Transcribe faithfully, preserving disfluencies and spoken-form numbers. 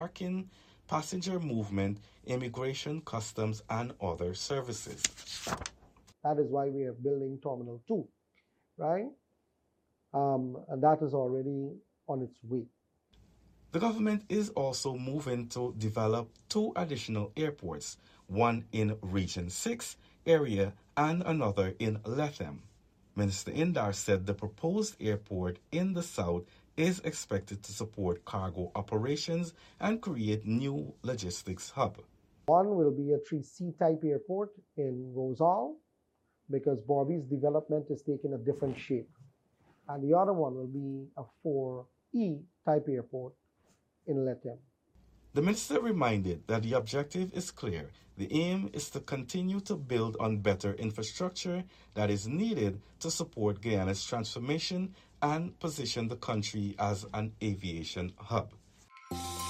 parking, passenger movement, immigration, customs, and other services. That is why we are building Terminal two, right? Um, and that is already on its way. The government is also moving to develop two additional airports, one in Region six area and another in Lethem. Minister Indar said the proposed airport in the south is expected to support cargo operations and create new logistics hub. One will be a three C type airport in Rosal because Bobby's development is taking a different shape. And the other one will be a four E type airport in Lethem. The minister reminded that the objective is clear. The aim is to continue to build on better infrastructure that is needed to support Guyana's transformation and position the country as an aviation hub.